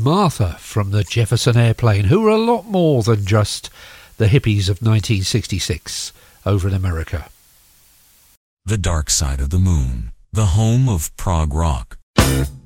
Martha from the Jefferson Airplane, who were a lot more than just the hippies of 1966 over in America. The Dark Side of the Moon, the home of prog rock.